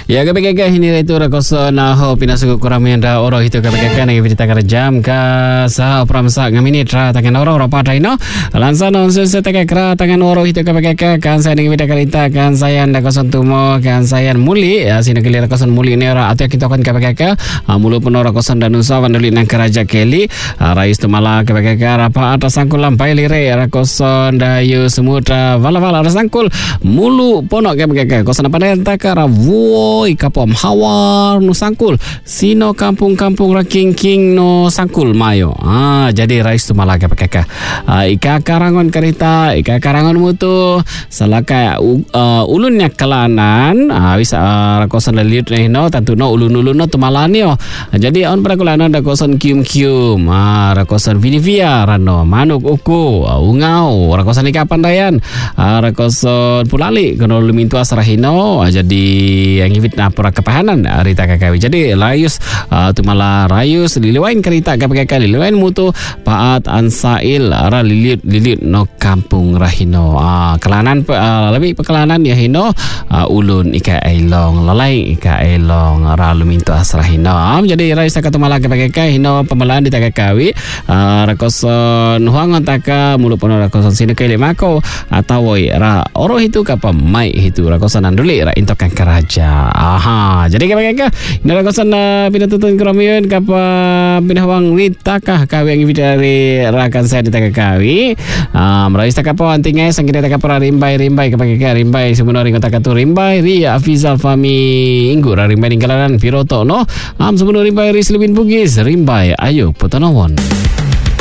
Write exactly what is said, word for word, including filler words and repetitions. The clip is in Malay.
Ya kapag ini itu rakoso na ho pinasuko kurang da oro itu kapag na ibita kara jam ka sa pramsa ngamini tra tangan oro oro patai no lansa no se taka kra tangan oro itu kapag kan saya ibita karita kan saya nda koson tumo kan saya muli ya sini kali rakoson muli ne ora atau kita kan kapag mulu pun ora koson dan nusa vandali nang karaja keli rais tumala kapag apa atas sangkul lampai lire rakoson dayu semutra vala vala rasangkul mulu ponok kapag koson apa nenta kara woi kapom hawar no sangkul sino kampung-kampung raking king no sangkul mayo ah jadi rais tu malah kapakaka uh, ika karangon karita ika karangon mutu salaka uh, ulunnya kelanan uh, bisa uh, rakosan leliut no tentu no ulun-ulun no tu malani oh jadi on prakulana da kosan kium-kium ah rakosan vinivia rano manuk uku uh, ungau rakosan ika pandayan uh, rakosan pulali kono lumintu asrahino uh, jadi yang na pura kepahanan arita kakawi jadi layus uh, tu malah rayus liliwain kerita kapag liliwain mutu paat ansail ara lilit lilit no kampung rahino uh, kelanan uh, lebih pekelanan ya hino uh, ulun ika elong lalai ika elong ara luminto asrahino um, jadi rayus taka tu malah kapag hino pemalaan di takakawi uh, rakoson huangon taka mulu pono rakoson sini kele mako atau ra oro itu kapa mai itu rakoson anduli ra intokan karaja. Aha, jadi kapag nara kosan na pinatutun kromiyon kapa pinahawang witakah kawi ang ibidari rakan saya di takakawi um, marais takapo antingay sang kita takapora rimbay rimbay kapag rimbay sumuno rin takatu rimbay ria afizal fami inggur rimbay ning kalanan piroto no am sumuno rimbay ris lebin bugis rimbay ayo potonowon.